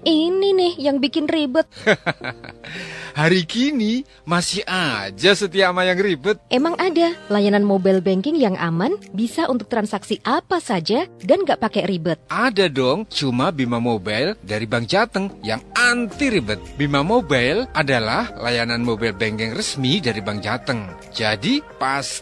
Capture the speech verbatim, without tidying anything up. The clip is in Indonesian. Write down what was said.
Ini nih yang bikin ribet. Hari gini masih aja setia sama yang ribet. Emang ada layanan mobile banking yang aman, bisa untuk transaksi apa saja dan nggak pakai ribet? Ada dong, cuma Bima Mobile dari Bank Jateng yang anti ribet. Bima Mobile adalah layanan mobile banking resmi dari Bank Jateng. Jadi pas